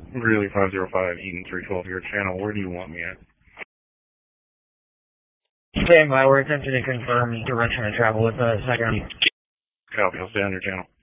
Greeley 505, Eaton 312, your channel. Where do you want me at? Stand by. We're attempting to confirm direction of travel with Saigon. Copy. I'll stay on your channel.